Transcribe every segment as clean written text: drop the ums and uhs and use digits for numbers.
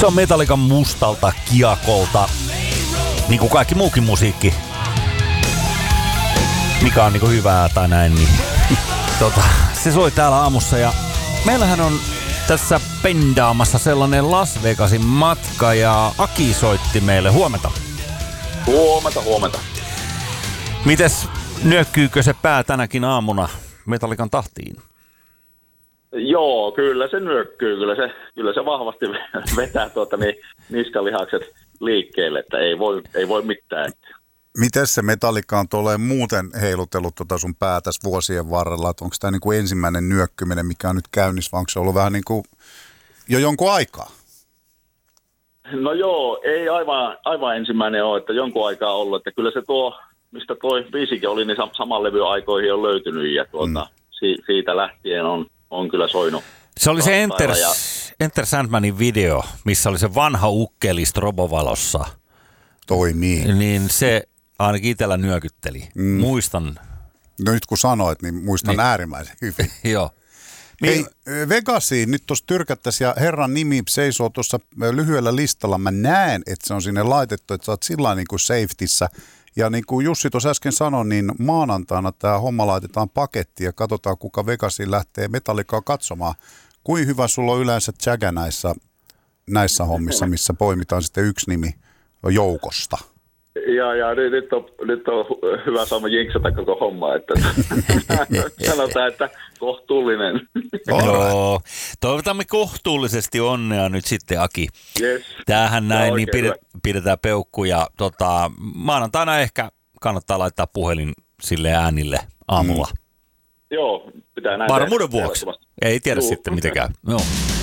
Se on Metallican mustalta kiakolta, niin kuin kaikki muukin musiikki, mikä on niin kuin hyvää tai näin. Niin. Se soi täällä aamussa ja meillähän on tässä pendaamassa sellainen Las Vegasin matka ja Aki soitti meille. Huomenta. Huomenta. Mites nyökkyykö se pää tänäkin aamuna Metallican tahtiin? Joo, kyllä se nyökkyy. Kyllä se vahvasti vetää niskalihakset liikkeelle, että ei voi mitään. Miten se Metallica on tuolleen muuten heilutellut sun päätäs vuosien varrella? Että onko tämä niinku ensimmäinen nyökkyminen, mikä on nyt käynnissä, vai onko se ollut vähän niin kuin jo jonkun aikaa? No joo, ei aivan ensimmäinen ole, että jonkun aikaa ollut. Että kyllä se mistä toi biisikin oli, niin saman levy aikoihin on löytynyt ja siitä lähtien on kyllä soinut. Se oli se Enter Sandmanin video, missä oli se vanha ukkeli strobovalossa. Toimii. Niin se ainakin itsellä nyökytteli. Muistan. No nyt kun sanoit, niin muistan äärimmäisen hyvin. Joo. Hei, Vegasiin nyt tuossa tyrkättäisiin ja herran nimi seisoo tuossa lyhyellä listalla. Mä näen, että se on sinne laitettu, että sä oot sillä niin kuin safetyssä. Ja niin kuin Jussi tuossa äsken sanoi, niin maanantaina tämä homma laitetaan pakettiin ja katsotaan, kuka Vegasiin lähtee Metallicaa katsomaan. Kuinka hyvä sulla on yleensä jägä näissä hommissa, missä poimitaan sitten yksi nimi joukosta? Ja nyt on hyvä saama jinksata koko homma, että sanotaan, että kohtuullinen. Joo, toivotamme kohtuullisesti onnea nyt sitten, Aki. Yes. Tämähän näin, niin pidetään peukku ja maanantaina ehkä kannattaa laittaa puhelin sille äänille aamulla. Joo, pitää näin. Varmuuden vuoksi. Ei tiedä sitten miten käy. Joo.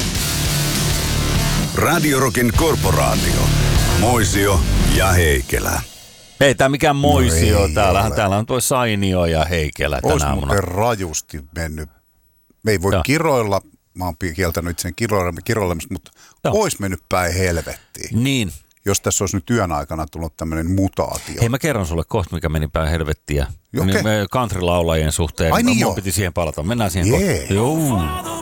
Radio Rockin korporaatio. Moisio ja Heikelä. Ei tämä mikään Moisio. Täällä on tuo Sainio ja Heikelä tänä aamuna. Olisi muuten rajusti mennyt. Me ei voi kiroilla. Mä oon kieltänyt itseäni kiroilemista, mutta olisi mennyt päin helvettiin. Niin. Jos tässä olisi nyt työn aikana tullut tämmöinen mutaatio. Hei, mä kerron sulle kohta, mikä meni päin helvettiä. Country-laulajien suhteen. Ai niin mun piti siihen palata. Mennään siihen kohta. Joo.